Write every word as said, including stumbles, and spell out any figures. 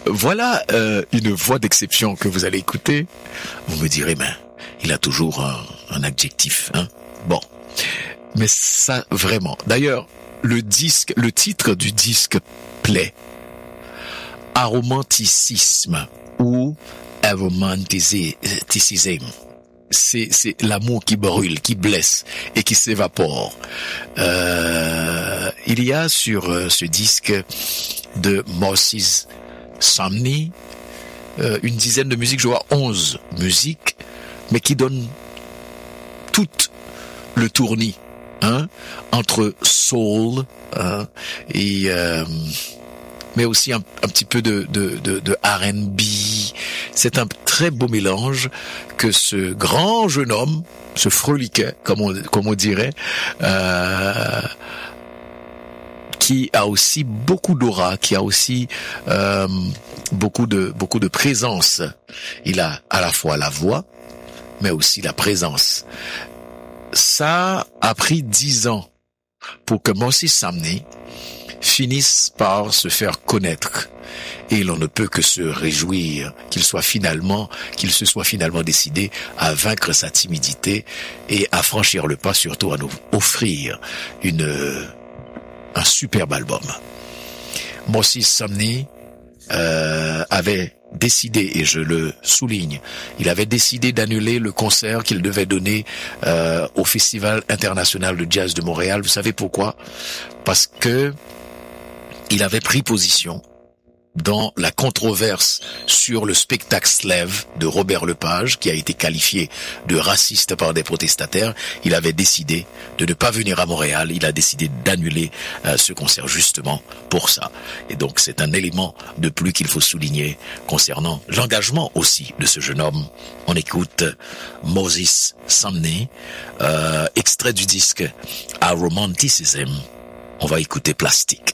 voilà euh, une voix d'exception que vous allez écouter. Vous me direz, ben, il a toujours un, un adjectif, hein. Bon, mais ça vraiment. D'ailleurs, le disque, le titre du disque plaît. Aromanticisme ou aromanticism. C'est, c'est l'amour qui brûle, qui blesse et qui s'évapore. Euh, il y a sur euh, ce disque de Moses Sumney euh, une dizaine de musiques, je vois onze musiques, mais qui donnent tout le tournis, hein, entre soul hein, et euh, mais aussi un, un petit peu de, de, de, de R and B. C'est un très beau mélange que ce grand jeune homme, ce freliquet, comme on, comme on dirait, euh, qui a aussi beaucoup d'aura, qui a aussi euh, beaucoup de beaucoup de présence. Il a à la fois la voix, mais aussi la présence. Ça a pris dix ans pour que Moses Sumney finisse par se faire connaître. Et l'on ne peut que se réjouir qu'il soit finalement, qu'il se soit finalement décidé à vaincre sa timidité et à franchir le pas, surtout à nous offrir une, un superbe album. Moses Sumney euh, avait décidé, et je le souligne, il avait décidé d'annuler le concert qu'il devait donner euh, au Festival international de jazz de Montréal. Vous savez pourquoi? Parce que il avait pris position dans la controverse sur le spectacle Slave de Robert Lepage, qui a été qualifié de raciste par des protestataires. Il avait décidé de ne pas venir à Montréal. Il a décidé d'annuler euh, ce concert justement pour ça. Et donc c'est un élément de plus qu'il faut souligner concernant l'engagement aussi de ce jeune homme. On écoute Moses Sumney, euh, extrait du disque Aromanticism. On va écouter Plastique.